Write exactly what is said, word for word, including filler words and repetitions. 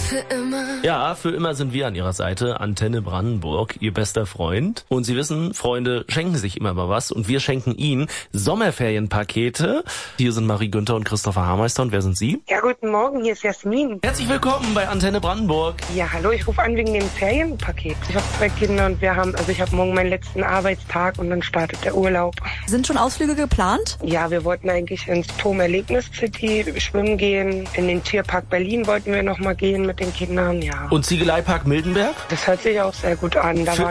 Für immer. Ja, für immer sind wir an ihrer Seite. Antenne Brandenburg, ihr bester Freund. Und Sie wissen, Freunde schenken sich immer mal was. Und wir schenken Ihnen Sommerferienpakete. Hier sind Marie Günther und Christopher Hameister. Und wer sind Sie? Ja, guten Morgen, hier ist Jasmin. Herzlich willkommen bei Antenne Brandenburg. Ja, hallo, ich rufe an wegen dem Ferienpaket. Ich habe zwei Kinder und wir haben, also ich habe morgen meinen letzten Arbeitstag und dann startet der Urlaub. Sind schon Ausflüge geplant? Ja, wir wollten eigentlich ins Turm Erlebnis City schwimmen gehen. In den Tierpark Berlin wollten wir noch mal gehen mit den Kindern, ja. Und Ziegeleipark Mildenberg? Das hört sich auch sehr gut an. Da Für